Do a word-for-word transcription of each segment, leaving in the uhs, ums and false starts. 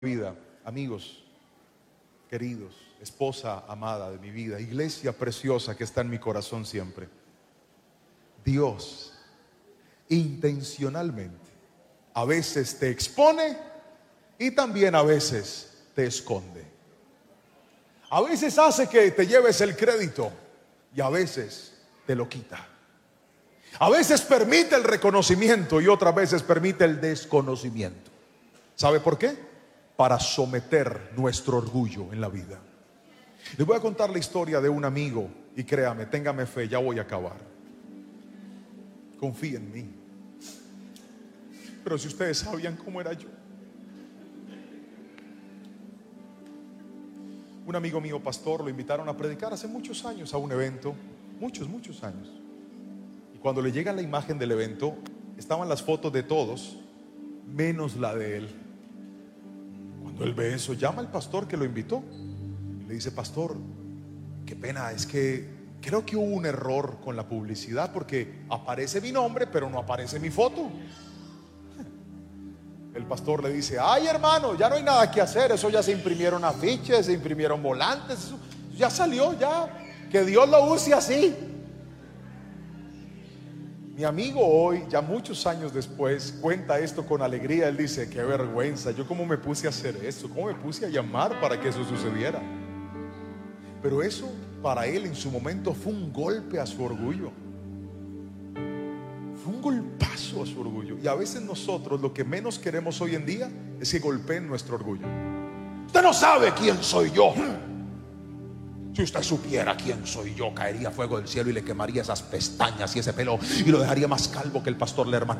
Vida, amigos queridos, esposa amada de mi vida, iglesia preciosa que está en mi corazón siempre. Dios intencionalmente a veces te expone y también a veces te esconde. A veces hace que te lleves el crédito y a veces te lo quita. A veces permite el reconocimiento y otras veces permite el desconocimiento. ¿Sabe por qué? Para someter nuestro orgullo en la vida. Les voy a contar la historia de un amigo y créame, téngame fe, ya voy a acabar. Confíe en mí. Pero si ustedes sabían cómo era yo. Un amigo mío, pastor, lo invitaron a predicar hace muchos años a un evento, muchos, muchos años. Y cuando le llega la imagen del evento, estaban las fotos de todos, menos la de él. Cuando él ve eso, llama al pastor que lo invitó y le dice: pastor, qué pena, es que creo que hubo un error con la publicidad porque aparece mi nombre pero no aparece mi foto. El pastor le dice: ay, hermano, ya no hay nada que hacer, eso ya se imprimieron afiches, se imprimieron volantes, eso ya salió, ya, que Dios lo use así. Mi amigo hoy, ya muchos años después, cuenta esto con alegría. Él dice: qué vergüenza, yo cómo me puse a hacer eso, cómo me puse a llamar para que eso sucediera. Pero eso para él en su momento fue un golpe a su orgullo. Fue un golpazo a su orgullo. Y a veces nosotros lo que menos queremos hoy en día es que golpeen nuestro orgullo. Usted no sabe quién soy yo. Si usted supiera quién soy yo, caería fuego del cielo y le quemaría esas pestañas y ese pelo y lo dejaría más calvo que el pastor Lerman.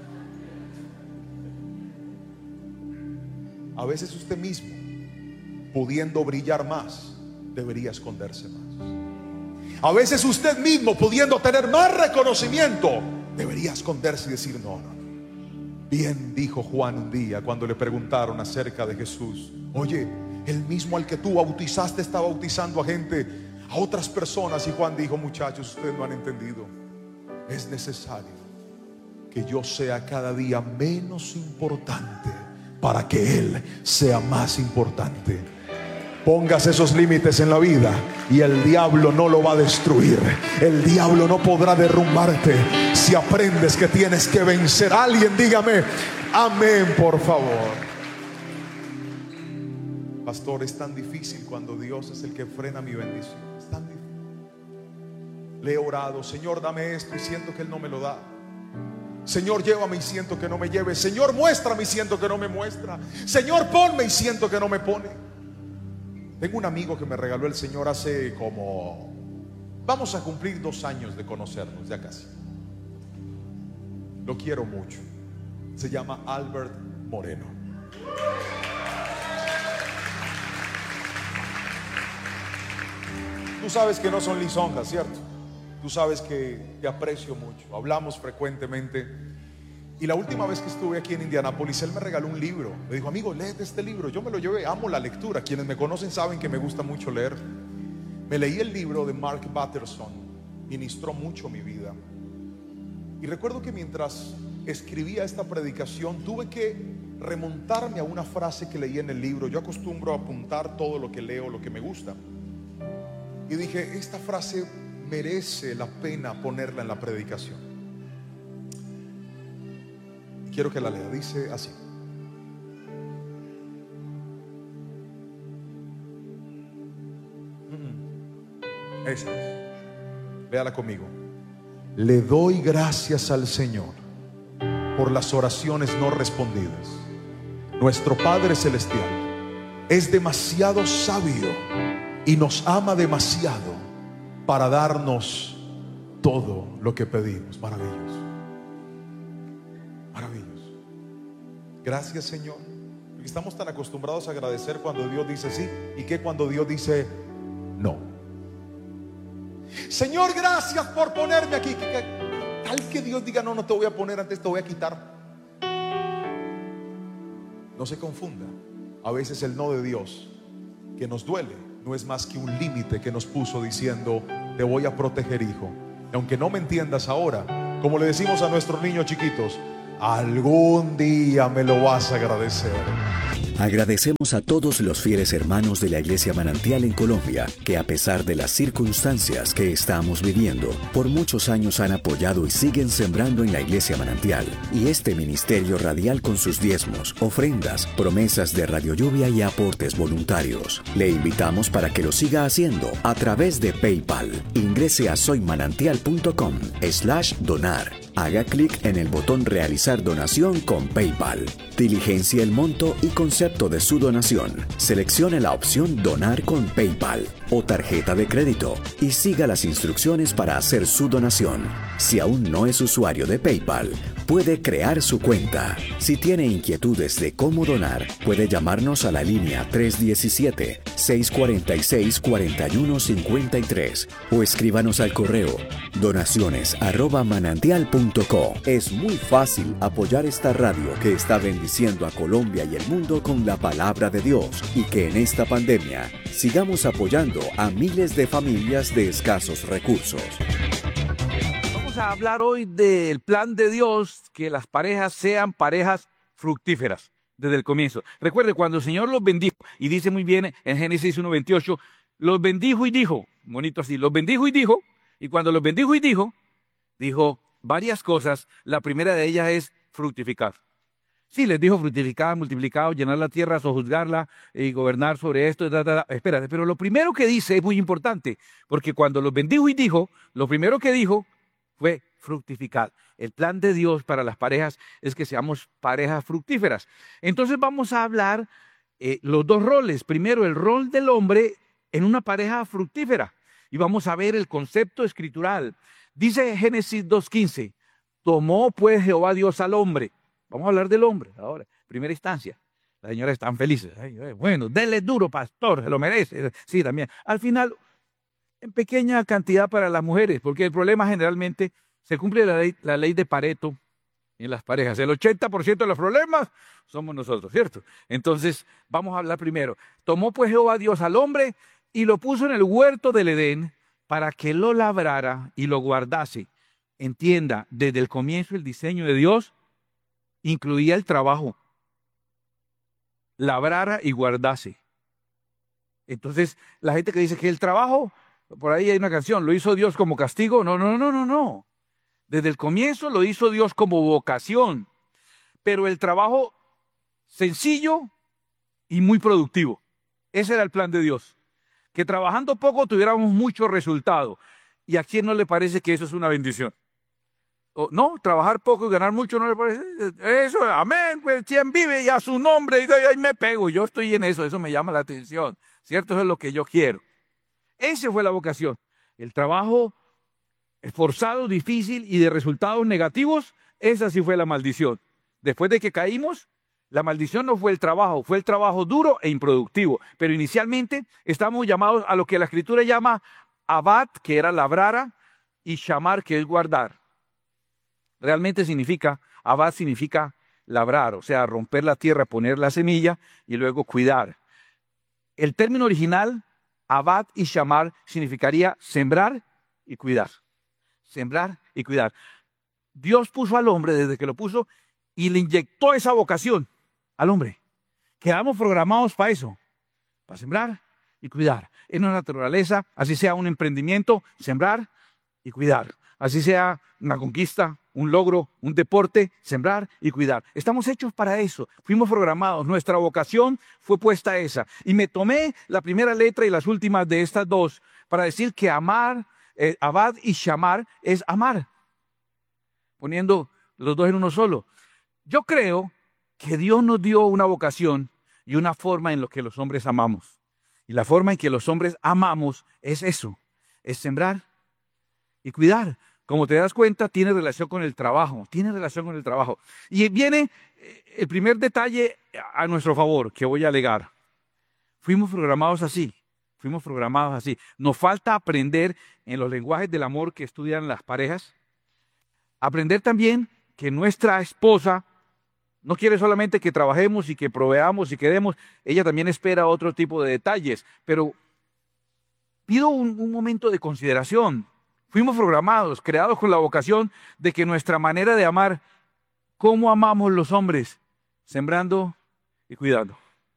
A veces usted mismo, pudiendo brillar más, debería esconderse más. A veces usted mismo, pudiendo tener más reconocimiento, debería esconderse y decir: no, no, no. Bien dijo Juan un día cuando le preguntaron acerca de Jesús: oye, el mismo al que tú bautizaste está bautizando a gente, a otras personas. Y Juan dijo: muchachos, ustedes no han entendido. Es necesario que yo sea cada día menos importante para que Él sea más importante. Póngase esos límites en la vida y el diablo no lo va a destruir. El diablo no podrá derrumbarte si aprendes que tienes que vencer. Alguien dígame amén, por favor. Pastor, es tan difícil cuando Dios es el que frena mi bendición. Es tan difícil. Le he orado: Señor, dame esto, y siento que Él no me lo da. Señor, llévame, y siento que no me lleve. Señor, muéstrame, y siento que no me muestra. Señor, ponme, y siento que no me pone. Tengo un amigo que me regaló el Señor hace como, vamos a cumplir dos años de conocernos, ya casi. Lo quiero mucho. Se llama Albert Moreno. Tú sabes que no son lisonjas, ¿cierto? Tú sabes que te aprecio mucho. Hablamos frecuentemente. Y la última vez que estuve aquí en Indianápolis, él me regaló un libro. Me dijo: amigo, léete este libro. Yo me lo llevé, amo la lectura. Quienes me conocen saben que me gusta mucho leer. Me leí el libro de Mark Batterson. Ministró mucho mi vida. Y recuerdo que mientras escribía esta predicación, tuve que remontarme a una frase que leí en el libro. Yo acostumbro a apuntar todo lo que leo, lo que me gusta. Y dije: esta frase merece la pena ponerla en la predicación. Quiero que la lea. Dice así: esa es. Léala conmigo. Le doy gracias al Señor por las oraciones no respondidas. Nuestro Padre Celestial es demasiado sabio y nos ama demasiado para darnos todo lo que pedimos. Maravilloso. Maravilloso. Gracias, Señor. Porque estamos tan acostumbrados a agradecer cuando Dios dice sí, y que cuando Dios dice no. Señor, gracias por ponerme aquí. Que, que, tal que Dios diga: no, no te voy a poner, antes te voy a quitar. No se confunda. A veces el no de Dios, que nos duele, no es más que un límite que nos puso diciendo: te voy a proteger, hijo. Y aunque no me entiendas ahora, como le decimos a nuestros niños chiquitos, algún día me lo vas a agradecer. Agradecemos a todos los fieles hermanos de la Iglesia Manantial en Colombia, que a pesar de las circunstancias que estamos viviendo, por muchos años han apoyado y siguen sembrando en la Iglesia Manantial y este ministerio radial con sus diezmos, ofrendas, promesas de Radio Lluvia y aportes voluntarios. Le invitamos para que lo siga haciendo a través de PayPal. Ingrese a soymanantial.com slash donar. Haga clic en el botón Realizar donación con PayPal. Diligencia el monto y concepto de su donación. Seleccione la opción Donar con PayPal o tarjeta de crédito y siga las instrucciones para hacer su donación. Si aún no es usuario de PayPal, puede crear su cuenta. Si tiene inquietudes de cómo donar, puede llamarnos a la línea tres uno siete, seis cuatro seis, cuatro uno cinco tres o escríbanos al correo donaciones arroba manantial punto co. Es muy fácil apoyar esta radio que está bendiciendo a Colombia y el mundo con la palabra de Dios y que en esta pandemia sigamos apoyando a miles de familias de escasos recursos. Vamos a hablar hoy del plan de Dios, que las parejas sean parejas fructíferas desde el comienzo. Recuerde, cuando el Señor los bendijo, y dice muy bien en Génesis uno veintiocho, los bendijo y dijo, bonito así, los bendijo y dijo, y cuando los bendijo y dijo, dijo varias cosas. La primera de ellas es fructificar. Sí, les dijo fructificar, multiplicar, llenar la tierra, sojuzgarla y gobernar sobre esto. Da, da, da. Espérate, pero lo primero que dice es muy importante, porque cuando los bendijo y dijo, lo primero que dijo fue fructificar. El plan de Dios para las parejas es que seamos parejas fructíferas. Entonces vamos a hablar eh, los dos roles. Primero, el rol del hombre en una pareja fructífera. Y vamos a ver el concepto escritural. Dice Génesis dos quince, tomó pues Jehová Dios al hombre. Vamos a hablar del hombre ahora, primera instancia. Las señoras están felices. Ay, ay, bueno, denle duro, pastor, se lo merece. Sí, también. Al final, en pequeña cantidad para las mujeres, porque el problema generalmente se cumple la ley, la ley de Pareto en las parejas. El ochenta por ciento de los problemas somos nosotros, ¿cierto? Entonces, vamos a hablar primero. Tomó pues Jehová Dios al hombre y lo puso en el huerto del Edén para que lo labrara y lo guardase. Entienda, desde el comienzo el diseño de Dios incluía el trabajo. Labrara y guardase. Entonces, la gente que dice que el trabajo, por ahí hay una canción, ¿lo hizo Dios como castigo? No, no, no, no, no. Desde el comienzo lo hizo Dios como vocación. Pero el trabajo sencillo y muy productivo. Ese era el plan de Dios. Que trabajando poco tuviéramos mucho resultado. ¿Y a quién no le parece que eso es una bendición? O, no, trabajar poco y ganar mucho no le parece. Eso, amén, pues quien vive y a su nombre, y ahí me pego. Yo estoy en eso, eso me llama la atención. ¿Cierto? Eso es lo que yo quiero. Esa fue la vocación. El trabajo esforzado, difícil y de resultados negativos, esa sí fue la maldición. Después de que caímos, la maldición no fue el trabajo, fue el trabajo duro e improductivo. Pero inicialmente estamos llamados a lo que la Escritura llama abad, que era labrara, y shamar, que es guardar. Realmente significa, abad significa labrar, o sea, romper la tierra, poner la semilla y luego cuidar. El término original, abad y shamar, significaría sembrar y cuidar. Sembrar y cuidar. Dios puso al hombre desde que lo puso y le inyectó esa vocación al hombre. Quedamos programados para eso, para sembrar y cuidar. En la naturaleza, así sea un emprendimiento, sembrar y cuidar. Así sea una conquista, un logro, un deporte, sembrar y cuidar. Estamos hechos para eso. Fuimos programados. Nuestra vocación fue puesta a esa. Y me tomé la primera letra y las últimas de estas dos para decir que amar, eh, abad y shamar es amar. Poniendo los dos en uno solo. Yo creo que Dios nos dio una vocación y una forma en la que los hombres amamos. Y la forma en que los hombres amamos es eso, es sembrar y cuidar. Como te das cuenta, tiene relación con el trabajo, tiene relación con el trabajo. Y viene el primer detalle a nuestro favor que voy a alegar. Fuimos programados así, fuimos programados así. Nos falta aprender en los lenguajes del amor que estudian las parejas, aprender también que nuestra esposa no quiere solamente que trabajemos y que proveamos y que demos, ella también espera otro tipo de detalles. Pero pido un, un momento de consideración. Fuimos programados, creados con la vocación de que nuestra manera de amar, ¿cómo amamos los hombres? Sembrando y cuidando.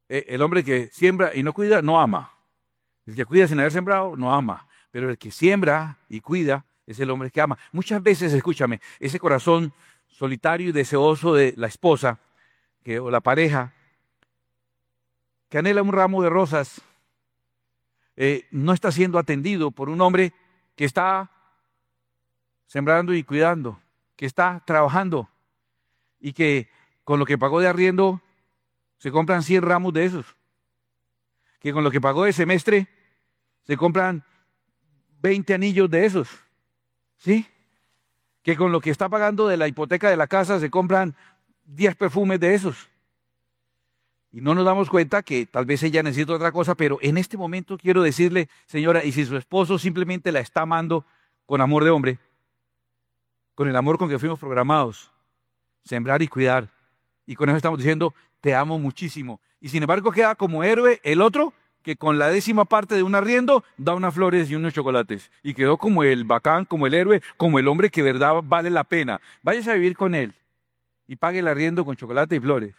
Eh, el hombre que siembra y no cuida, no ama. El que cuida sin haber sembrado, no ama. Pero el que siembra y cuida es el hombre que ama. Muchas veces, escúchame, ese corazón solitario y deseoso de la esposa que, o la pareja que anhela un ramo de rosas, eh, no está siendo atendido por un hombre que está sembrando y cuidando, que está trabajando y que con lo que pagó de arriendo se compran cien ramos de esos, que con lo que pagó de semestre se compran veinte anillos de esos, ¿sí? Que con lo que está pagando de la hipoteca de la casa se compran diez perfumes de esos. Y no nos damos cuenta que tal vez ella necesita otra cosa, pero en este momento quiero decirle, señora, y si su esposo simplemente la está amando con amor de hombre, con el amor con que fuimos programados, sembrar y cuidar, y con eso estamos diciendo, te amo muchísimo. Y sin embargo queda como héroe el otro que con la décima parte de un arriendo da unas flores y unos chocolates. Y quedó como el bacán, como el héroe, como el hombre que verdad vale la pena. Váyase a vivir con él y pague el arriendo con chocolate y flores.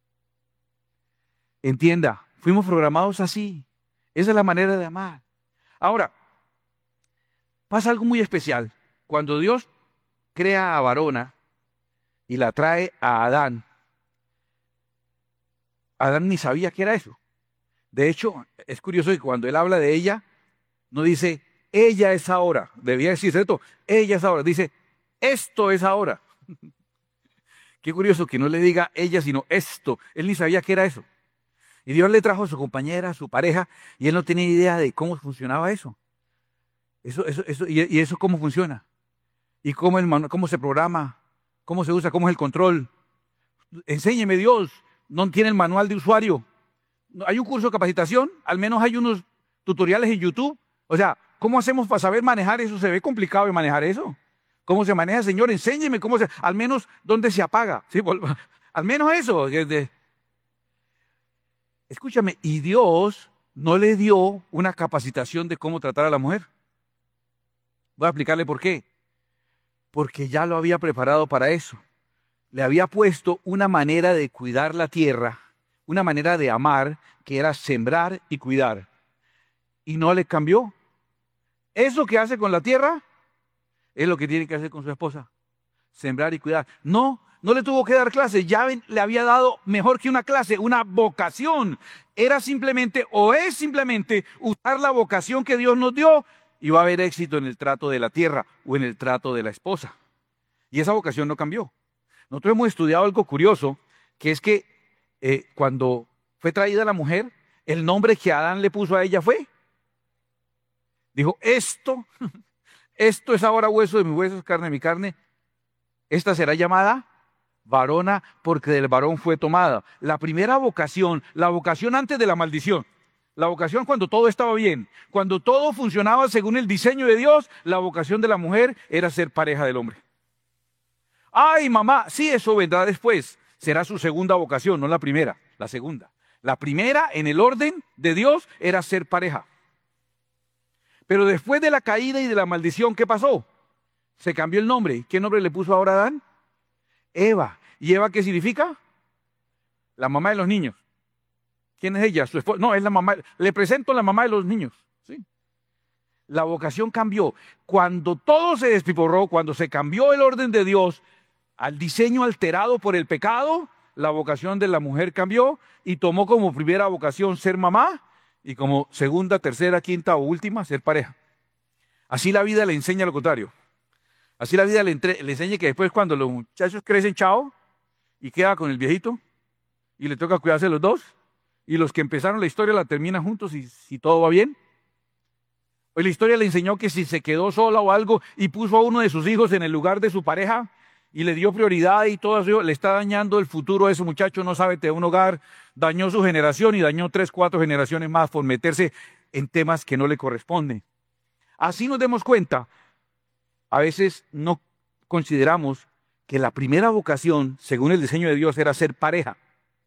Entienda, fuimos programados así. Esa es la manera de amar. Ahora, pasa algo muy especial. Cuando Dios crea a varona y la trae a Adán, Adán ni sabía qué era eso. De hecho, es curioso que cuando él habla de ella, no dice, ella es ahora. Debía decirse esto, ella es ahora. Dice, esto es ahora. Qué curioso que no le diga ella, sino esto. Él ni sabía qué era eso. Y Dios le trajo a su compañera, a su pareja, y él no tenía idea de cómo funcionaba eso. Eso, eso, eso y, y eso cómo funciona. Y cómo, el, cómo se programa, cómo se usa, cómo es el control. Enséñeme Dios. No tiene el manual de usuario. Hay un curso de capacitación, al menos hay unos tutoriales en YouTube. O sea, ¿cómo hacemos para saber manejar eso? Se ve complicado de manejar eso. ¿Cómo se maneja, Señor? Enséñeme cómo se, al menos dónde se apaga. ¿Sí? Al menos eso. Escúchame, y Dios no le dio una capacitación de cómo tratar a la mujer. Voy a explicarle por qué. Porque ya lo había preparado para eso. Le había puesto una manera de cuidar la tierra, una manera de amar, que era sembrar y cuidar. Y no le cambió. Eso que hace con la tierra es lo que tiene que hacer con su esposa. Sembrar y cuidar. No, no le tuvo que dar clases. Ya le había dado mejor que una clase, una vocación. Era simplemente, o es simplemente, usar la vocación que Dios nos dio y va a haber éxito en el trato de la tierra o en el trato de la esposa. Y esa vocación no cambió. Nosotros hemos estudiado algo curioso, que es que eh, cuando fue traída la mujer, el nombre que Adán le puso a ella fue, dijo, esto, esto es ahora hueso de mis huesos, carne de mi carne, esta será llamada varona porque del varón fue tomada. La primera vocación, la vocación antes de la maldición, la vocación cuando todo estaba bien, cuando todo funcionaba según el diseño de Dios, la vocación de la mujer era ser pareja del hombre. Ay, mamá, sí, eso vendrá después. Será su segunda vocación, no la primera, la segunda. La primera, en el orden de Dios, era ser pareja. Pero después de la caída y de la maldición, ¿qué pasó? Se cambió el nombre. ¿Qué nombre le puso ahora a Adán? Eva. ¿Y Eva qué significa? La mamá de los niños. ¿Quién es ella? Su esposa. No, es la mamá. Le presento a la mamá de los niños. ¿Sí? La vocación cambió. Cuando todo se despiporró, cuando se cambió el orden de Dios, al diseño alterado por el pecado, la vocación de la mujer cambió y tomó como primera vocación ser mamá y como segunda, tercera, quinta o última ser pareja. Así la vida le enseña lo contrario. Así la vida le, entre, le enseña que después cuando los muchachos crecen, chao, y queda con el viejito y le toca cuidarse los dos y los que empezaron la historia la terminan juntos y si todo va bien. Hoy la historia le enseñó que si se quedó sola o algo y puso a uno de sus hijos en el lugar de su pareja, y le dio prioridad y todo eso, le está dañando el futuro de ese muchacho, no sabe de un hogar, dañó su generación y dañó tres, cuatro generaciones más por meterse en temas que no le corresponden. Así nos demos cuenta, a veces no consideramos que la primera vocación, según el diseño de Dios, era ser pareja.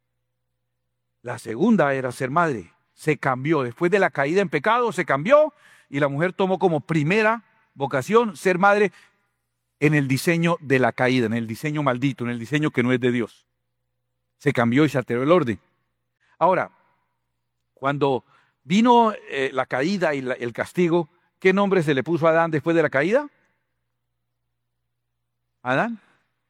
La segunda era ser madre. Se cambió, después de la caída en pecado se cambió y la mujer tomó como primera vocación ser madre, en el diseño de la caída, en el diseño maldito, en el diseño que no es de Dios. Se cambió y se alteró el orden. Ahora, Cuando vino eh, la caída y la, el castigo, ¿qué nombre se le puso a Adán después de la caída? Adán.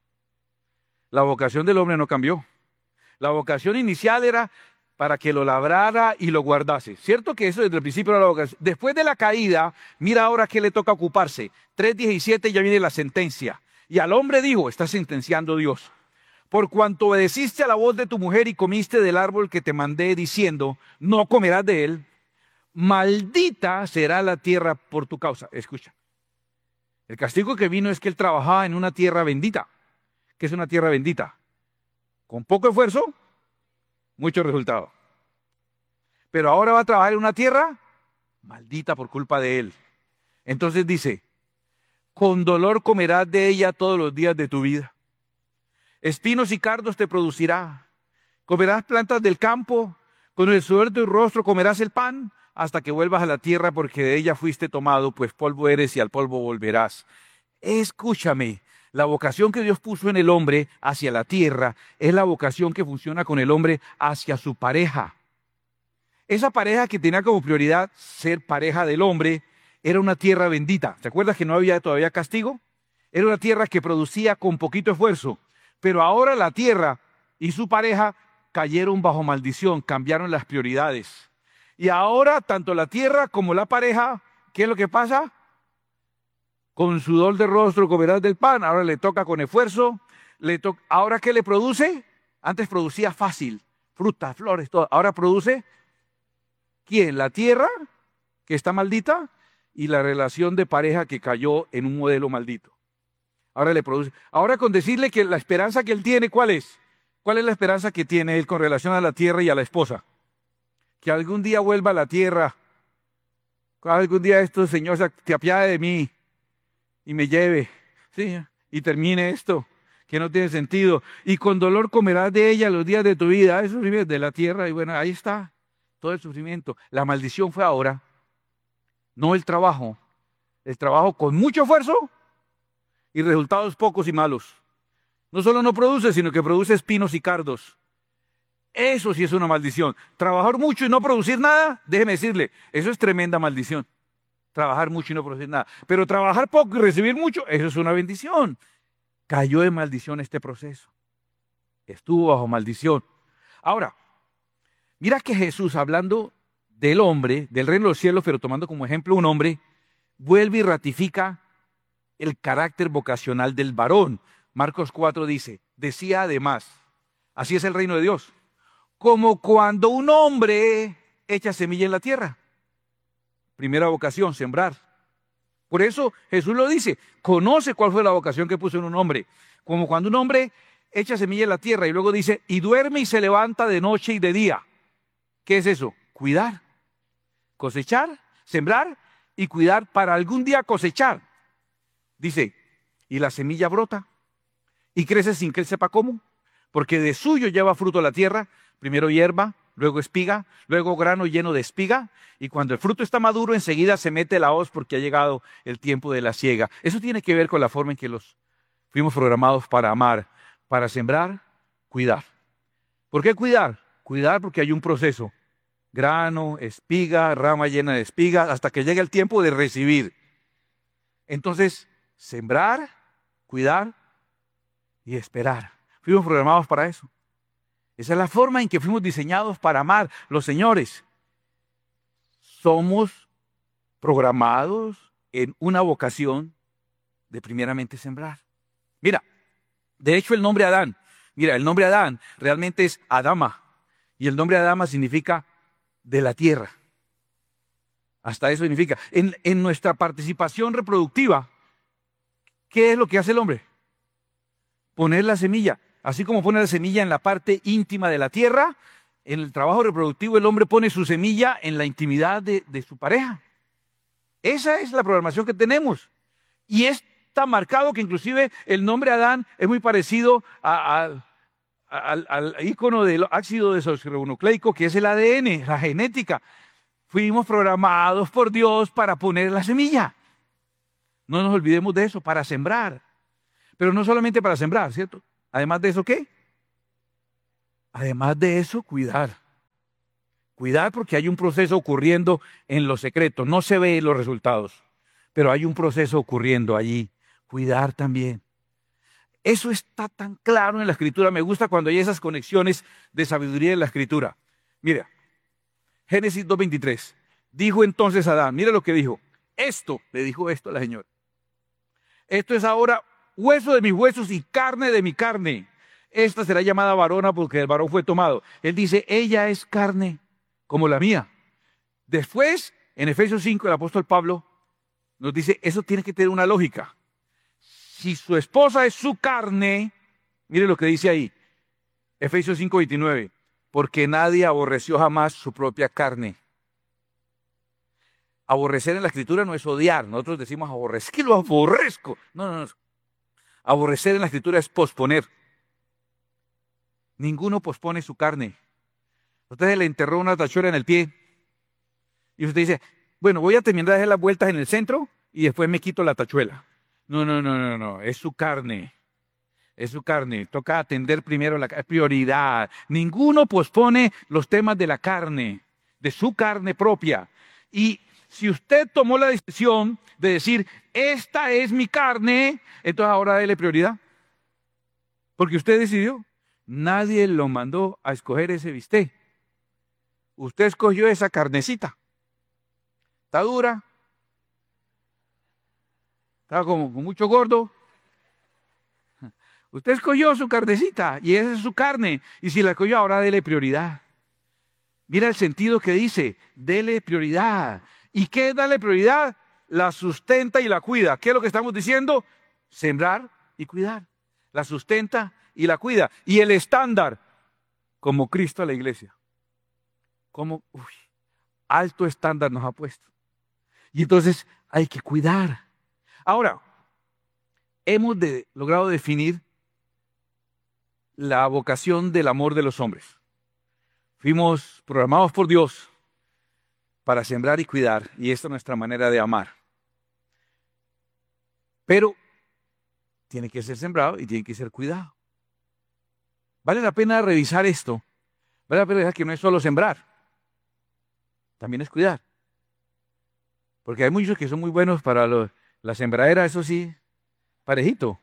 La vocación del hombre no cambió. La vocación inicial era para que lo labrara y lo guardase. ¿Cierto que eso desde el principio era la vocación? Después de la caída, mira ahora qué le toca ocuparse. tres diecisiete ya viene la sentencia. Y al hombre dijo, está sentenciando Dios, por cuanto obedeciste a la voz de tu mujer y comiste del árbol que te mandé diciendo, no comerás de él, maldita será la tierra por tu causa. Escucha, el castigo que vino es que él trabajaba en una tierra bendita. ¿Qué es una tierra bendita? Con poco esfuerzo, mucho resultado. Pero ahora va a trabajar en una tierra maldita por culpa de él. Entonces dice, con dolor comerás de ella todos los días de tu vida. Espinos y cardos te producirá. Comerás plantas del campo, con el sudor de tu rostro comerás el pan, hasta que vuelvas a la tierra, porque de ella fuiste tomado, pues polvo eres y al polvo volverás. Escúchame. La vocación que Dios puso en el hombre hacia la tierra es la vocación que funciona con el hombre hacia su pareja. Esa pareja que tenía como prioridad ser pareja del hombre era una tierra bendita. ¿Te acuerdas que no había todavía castigo? Era una tierra que producía con poquito esfuerzo. Pero ahora la tierra y su pareja cayeron bajo maldición, cambiaron las prioridades. Y ahora tanto la tierra como la pareja, ¿qué es lo que pasa? Con sudor de rostro comerás del pan, ahora le toca con esfuerzo. Le to ¿Ahora qué le produce? Antes producía fácil, frutas, flores, todo. Ahora produce, ¿quién? La tierra, que está maldita, y la relación de pareja que cayó en un modelo maldito. Ahora le produce. Ahora con decirle que la esperanza que él tiene, ¿cuál es? ¿Cuál es la esperanza que tiene él con relación a la tierra y a la esposa? Que algún día vuelva a la tierra. Algún día esto, Señor, te apiade de mí y me lleve, ¿sí? Y termine esto, que no tiene sentido. Y con dolor comerás de ella los días de tu vida. Eso vive de la tierra. Y bueno, ahí está todo el sufrimiento. La maldición fue ahora, no el trabajo. El trabajo con mucho esfuerzo y resultados pocos y malos. No solo no produce, sino que produce espinos y cardos. Eso sí es una maldición. Trabajar mucho y no producir nada, déjeme decirle, eso es tremenda maldición. Trabajar mucho y no producir nada. Pero trabajar poco y recibir mucho, eso es una bendición. Cayó en maldición este proceso. Estuvo bajo maldición. Ahora, mira que Jesús, hablando del hombre, del reino de los cielos, pero tomando como ejemplo un hombre, vuelve y ratifica el carácter vocacional del varón. Marcos cuatro dice, decía además, así es el reino de Dios, como cuando un hombre echa semilla en la tierra. Primera vocación, sembrar. Por eso Jesús lo dice, conoce cuál fue la vocación que puso en un hombre. Como cuando un hombre echa semilla en la tierra y luego dice, y duerme y se levanta de noche y de día. ¿Qué es eso? Cuidar, cosechar, sembrar y cuidar para algún día cosechar. Dice, y la semilla brota y crece sin que él sepa cómo, porque de suyo lleva fruto la tierra, primero hierba, luego espiga, luego grano lleno de espiga, y cuando el fruto está maduro, enseguida se mete la hoz porque ha llegado el tiempo de la siega. Eso tiene que ver con la forma en que los fuimos programados para amar, para sembrar, cuidar. ¿Por qué cuidar? Cuidar porque hay un proceso. Grano, espiga, rama llena de espigas, hasta que llegue el tiempo de recibir. Entonces, sembrar, cuidar y esperar. Fuimos programados para eso. Esa es la forma en que fuimos diseñados para amar. Los señores, somos programados en una vocación de primeramente sembrar. Mira, de hecho el nombre Adán, mira, el nombre Adán realmente es Adama. Y el nombre Adama significa de la tierra. Hasta eso significa. En, en nuestra participación reproductiva, ¿qué es lo que hace el hombre? Poner la semilla. Así como pone la semilla en la parte íntima de la tierra, en el trabajo reproductivo el hombre pone su semilla en la intimidad de, de su pareja. Esa es la programación que tenemos. Y es tan marcado que inclusive el nombre Adán es muy parecido a, a, al, al ícono del ácido desoxirribonucleico, que es el A D N, la genética. Fuimos programados por Dios para poner la semilla. No nos olvidemos de eso, para sembrar. Pero no solamente para sembrar, ¿cierto? Además de eso, ¿qué? Además de eso, cuidar. Cuidar porque hay un proceso ocurriendo en lo secreto. No se ven los resultados, pero hay un proceso ocurriendo allí. Cuidar también. Eso está tan claro en la Escritura. Me gusta cuando hay esas conexiones de sabiduría en la Escritura. Mira, Génesis dos veintitrés. Dijo entonces Adán, mira lo que dijo. Esto, le dijo esto a la señora. Esto es ahora hueso de mis huesos y carne de mi carne. Esta será llamada varona porque el varón fue tomado. Él dice, ella es carne como la mía. Después, en Efesios cinco, el apóstol Pablo nos dice, eso tiene que tener una lógica. Si su esposa es su carne, mire lo que dice ahí, Efesios cinco veintinueve, porque nadie aborreció jamás su propia carne. Aborrecer en la Escritura no es odiar. Nosotros decimos aborrecer, que lo aborrezco. No, no, no. Aborrecer en la Escritura es posponer. Ninguno pospone su carne. Usted le enterró una tachuela en el pie y usted dice, bueno, voy a terminar de hacer las vueltas en el centro y después me quito la tachuela. No, no, no, no, no, es su carne. Es su carne. Toca atender primero la es prioridad. Ninguno pospone los temas de la carne, de su carne propia. Y si usted tomó la decisión de decir, esta es mi carne, entonces ahora déle prioridad. Porque usted decidió. Nadie lo mandó a escoger ese bistec. Usted escogió esa carnecita. Está dura. Está como con mucho gordo. Usted escogió su carnecita y esa es su carne. Y si la escogió, ahora dele prioridad. Mira el sentido que dice, dele prioridad. ¿Y qué es darle prioridad? La sustenta y la cuida. ¿Qué es lo que estamos diciendo? Sembrar y cuidar. La sustenta y la cuida. Y el estándar, como Cristo a la iglesia. Como uy, alto estándar nos ha puesto. Y entonces hay que cuidar. Ahora, hemos de, logrado definir la vocación del amor de los hombres. Fuimos programados por Dios para sembrar y cuidar, y esta es nuestra manera de amar. Pero tiene que ser sembrado y tiene que ser cuidado. Vale la pena revisar esto. Vale la pena revisar que no es solo sembrar, también es cuidar. Porque hay muchos que son muy buenos para lo, la sembradera, eso sí, parejito.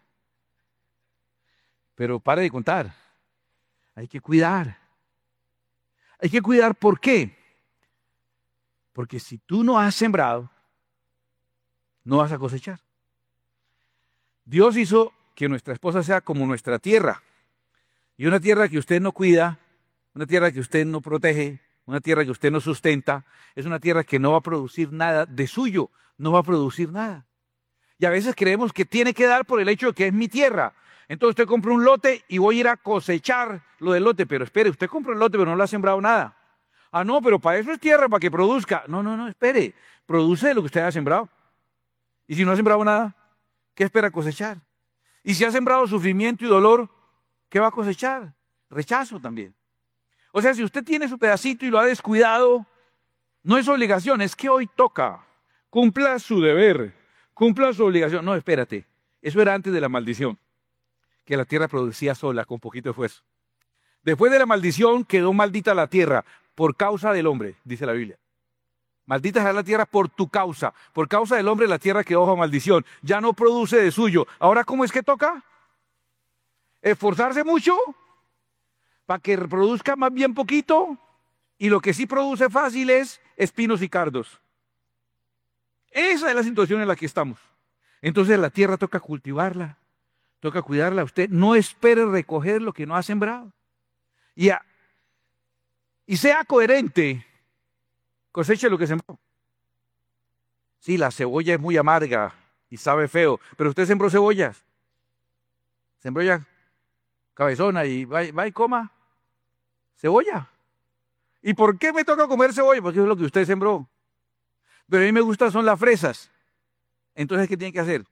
Pero pare de contar. Hay que cuidar. Hay que cuidar, ¿por qué? Porque si tú no has sembrado, no vas a cosechar. Dios hizo que nuestra esposa sea como nuestra tierra. Y una tierra que usted no cuida, una tierra que usted no protege, una tierra que usted no sustenta, es una tierra que no va a producir nada de suyo, no va a producir nada. Y a veces creemos que tiene que dar por el hecho de que es mi tierra. Entonces usted compra un lote y voy a ir a cosechar lo del lote, pero espere, usted compra un lote pero no le ha sembrado nada. Ah, no, pero para eso es tierra, para que produzca. No, no, no, espere, produce lo que usted ha sembrado. Y si no ha sembrado nada, ¿qué espera cosechar? Y si ha sembrado sufrimiento y dolor, ¿qué va a cosechar? Rechazo también. O sea, si usted tiene su pedacito y lo ha descuidado, no es obligación, es que hoy toca. Cumpla su deber, cumpla su obligación. No, espérate, eso era antes de la maldición, que la tierra producía sola, con poquito esfuerzo. Después de la maldición quedó maldita la tierra por causa del hombre, dice la Biblia. Maldita será la tierra por tu causa. Por causa del hombre la tierra quedó bajo maldición. Ya no produce de suyo. Ahora, ¿cómo es que toca? Esforzarse mucho para que reproduzca más bien poquito, y lo que sí produce fácil es espinos y cardos. Esa es la situación en la que estamos. Entonces la tierra toca cultivarla, toca cuidarla. Usted no espere recoger lo que no ha sembrado. Y, a, y sea coherente, coseche lo que sembró. Sí, la cebolla es muy amarga y sabe feo, pero usted sembró cebollas. Sembró ya cabezona y va, va y coma cebolla. ¿Y por qué me toca comer cebolla? Porque es lo que usted sembró. Pero a mí me gustan son las fresas. Entonces, ¿qué tiene que hacer?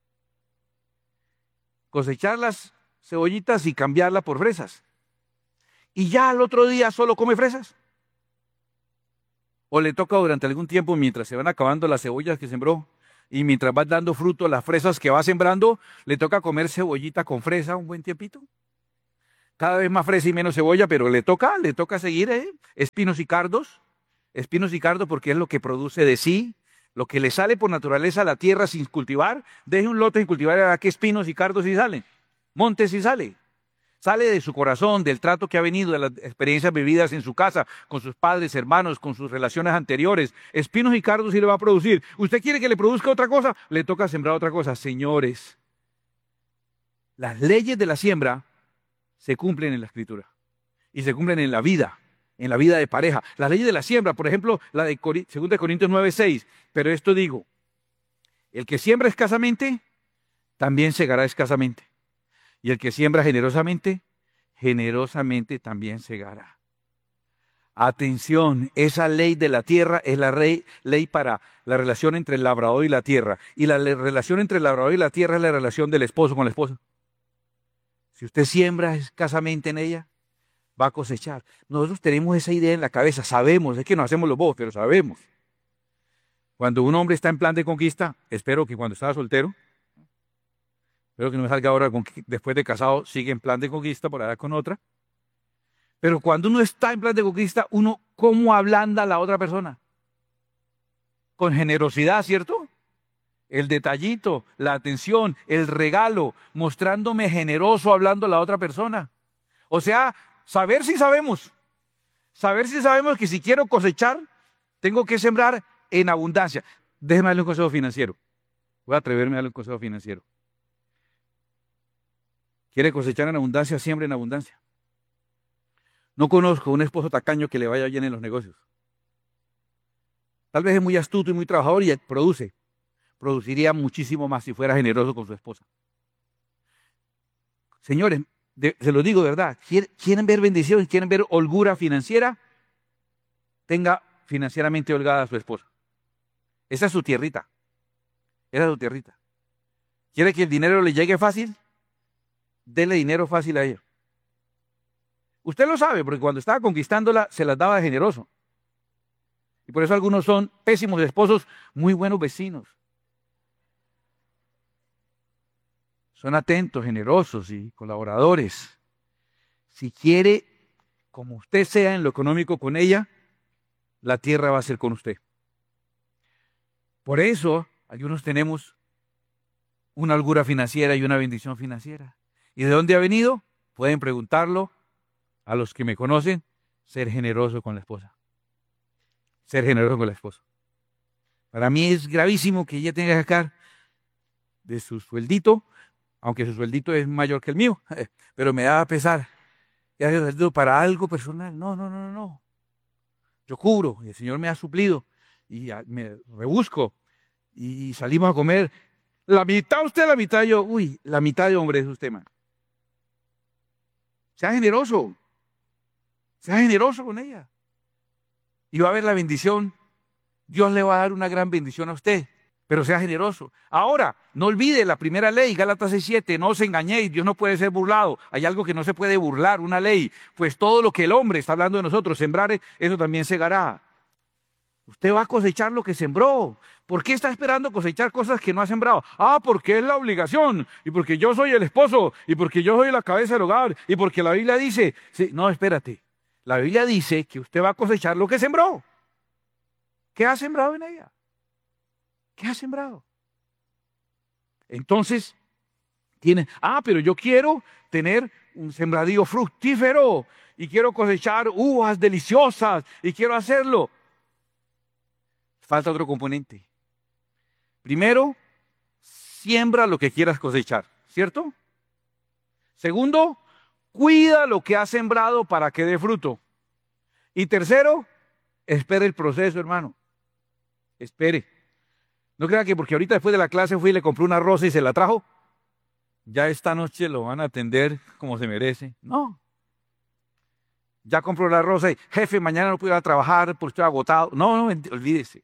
Cosechar las cebollitas y cambiarla por fresas. Y ya al otro día solo come fresas. O le toca durante algún tiempo, mientras se van acabando las cebollas que sembró y mientras van dando fruto las fresas que va sembrando, le toca comer cebollita con fresa un buen tiempito. cada vez más fresa y menos cebolla, pero le toca, le toca seguir, ¿eh? Espinos y cardos, espinos y cardos porque es lo que produce de sí, lo que le sale por naturaleza a la tierra sin cultivar. Deje un lote sin cultivar, ¿a qué espinos y cardos sí salen? Montes sí sale. Sale de su corazón, del trato que ha venido, de las experiencias vividas en su casa, con sus padres, hermanos, con sus relaciones anteriores. Espinos y cardos sí le va a producir. ¿Usted quiere que le produzca otra cosa? Le toca sembrar otra cosa. Señores, las leyes de la siembra se cumplen en la Escritura y se cumplen en la vida, en la vida de pareja. Las leyes de la siembra, por ejemplo, la de segunda de Corintios nueve, seis. Pero esto digo, el que siembra escasamente, también segará escasamente. Y el que siembra generosamente, generosamente también segará. Atención, esa ley de la tierra es la ley, ley para la relación entre el labrador y la tierra. Y la relación entre el labrador y la tierra es la relación del esposo con la esposa. Si usted siembra escasamente en ella, va a cosechar. Nosotros tenemos esa idea en la cabeza, sabemos, es que nos hacemos los bobos, pero sabemos. Cuando un hombre está en plan de conquista, espero que cuando estaba soltero, espero que no me salga ahora después de casado, sigue en plan de conquista por allá con otra. Pero cuando uno está en plan de conquista, uno, ¿cómo ablanda a la otra persona? Con generosidad, ¿cierto? El detallito, la atención, el regalo, mostrándome generoso hablando a la otra persona. O sea, saber si sabemos. Saber si sabemos que si quiero cosechar, tengo que sembrar en abundancia. Déjeme darle un consejo financiero. Voy a atreverme a darle un consejo financiero. ¿Quiere cosechar en abundancia? Siembre en abundancia. No conozco un esposo tacaño que le vaya bien en los negocios. Tal vez es muy astuto y muy trabajador y produce. Produciría muchísimo más si fuera generoso con su esposa. Señores, de, se lo digo de verdad, ¿quieren ver bendiciones? ¿Quieren ver holgura financiera? Tenga financieramente holgada a su esposa. Esa es su tierrita. Esa es su tierrita. ¿Quiere que el dinero le llegue fácil? Dele dinero fácil a ella. Usted lo sabe, porque cuando estaba conquistándola se las daba de generoso. Y por eso algunos son pésimos esposos, muy buenos vecinos. Son atentos, generosos y colaboradores. Si quiere, como usted sea en lo económico con ella, la tierra va a ser con usted. Por eso, algunos tenemos una holgura financiera y una bendición financiera. ¿Y de dónde ha venido? Pueden preguntarlo a los que me conocen. Ser generoso con la esposa. Ser generoso con la esposa. Para mí es gravísimo que ella tenga que sacar de su sueldito, aunque su sueldito es mayor que el mío, pero me da pesar. Para algo personal. No, no, no, no. Yo cubro y el Señor me ha suplido y me rebusco y salimos a comer. La mitad usted, la mitad yo. Uy, la mitad de hombre es usted, man. Sea generoso. Sea generoso con ella. Y va a ver la bendición. Dios le va a dar una gran bendición a usted. Pero sea generoso. Ahora, no olvide la primera ley, Gálatas seis siete, no os engañéis, Dios no puede ser burlado. Hay algo que no se puede burlar, una ley. Pues todo lo que el hombre está hablando de nosotros, sembrar, eso también segará. Usted va a cosechar lo que sembró. ¿Por qué está esperando cosechar cosas que no ha sembrado? Ah, porque es la obligación, y porque yo soy el esposo, y porque yo soy la cabeza del hogar, y porque la Biblia dice, sí, no, espérate. La Biblia dice que usted va a cosechar lo que sembró. ¿Qué ha sembrado en ella? ¿Qué ha sembrado? Entonces, tiene, ah, pero yo quiero tener un sembradío fructífero y quiero cosechar uvas deliciosas y quiero hacerlo. Falta otro componente. Primero, siembra lo que quieras cosechar, ¿cierto? Segundo, cuida lo que has sembrado para que dé fruto. Y tercero, espere el proceso, hermano. Espere. No crea que porque ahorita después de la clase fui y le compré una rosa y se la trajo, ya esta noche lo van a atender como se merece. No. Ya compró la rosa y, jefe, mañana no puedo ir a trabajar porque estoy agotado. No, no, olvídese.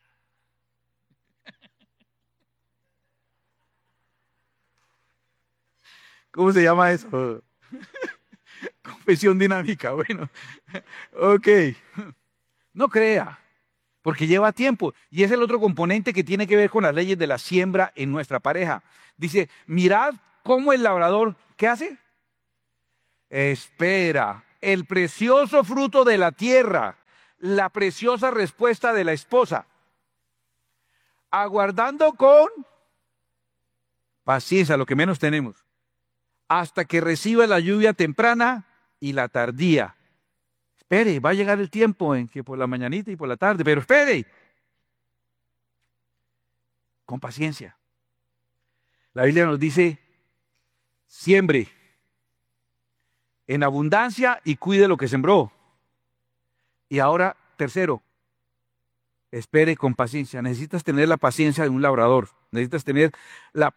¿Cómo se llama eso? Confesión dinámica, bueno. Ok. No crea. Porque lleva tiempo. Y es el otro componente que tiene que ver con las leyes de la siembra en nuestra pareja. Dice, mirad cómo el labrador, ¿qué hace? Espera. El precioso fruto de la tierra, la preciosa respuesta de la esposa. Aguardando con paciencia, lo que menos tenemos, hasta que reciba la lluvia temprana y la tardía. Espere, va a llegar el tiempo en que por la mañanita y por la tarde, pero espere. Con paciencia. La Biblia nos dice, siembre en abundancia y cuide lo que sembró. Y ahora, tercero, espere con paciencia. Necesitas tener la paciencia de un labrador. Necesitas tener la...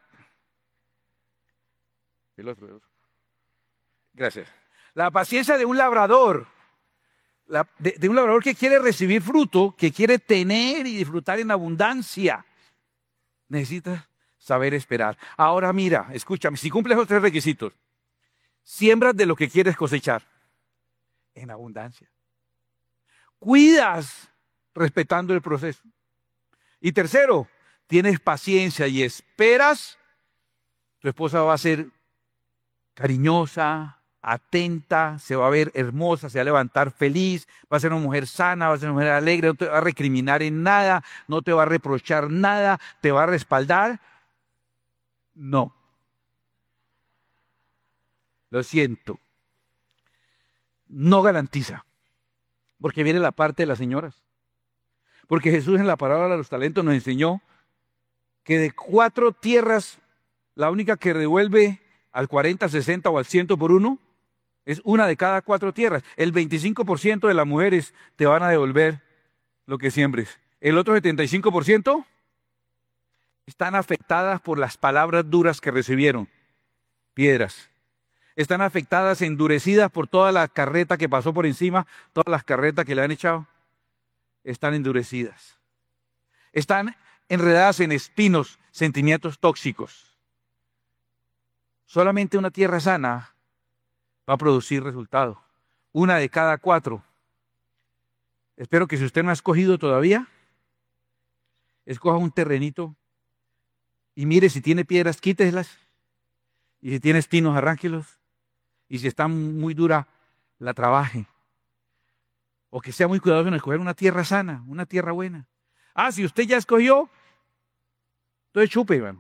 El otro, el otro. Gracias. La paciencia de un labrador. La, de, de un labrador que quiere recibir fruto, que quiere tener y disfrutar en abundancia. Necesitas saber esperar. Ahora mira, escúchame, si cumples los tres requisitos, siembras de lo que quieres cosechar en abundancia. Cuidas respetando el proceso. Y tercero, tienes paciencia y esperas, tu esposa va a ser cariñosa, atenta, se va a ver hermosa, se va a levantar feliz, va a ser una mujer sana, va a ser una mujer alegre, no te va a recriminar en nada, no te va a reprochar nada, te va a respaldar. No. Lo siento. No garantiza. Porque viene la parte de las señoras. Porque Jesús en la parábola de los talentos nos enseñó que de cuatro tierras, la única que devuelve al cuarenta, sesenta o al cien por uno es una de cada cuatro tierras. El veinticinco por ciento de las mujeres te van a devolver lo que siembres. El otro setenta y cinco por ciento están afectadas por las palabras duras que recibieron. Piedras. Están afectadas, endurecidas por toda la carreta que pasó por encima, todas las carretas que le han echado. Están endurecidas. Están enredadas en espinos, sentimientos tóxicos. Solamente una tierra sana va a producir resultado. Una de cada cuatro. Espero que si usted no ha escogido todavía, escoja un terrenito y mire si tiene piedras, quíteselas. Y si tiene espinos, arránquelos. Y si está muy dura, la trabaje. O que sea muy cuidadoso en escoger una tierra sana, una tierra buena. Ah, si usted ya escogió, entonces chupe, hermano.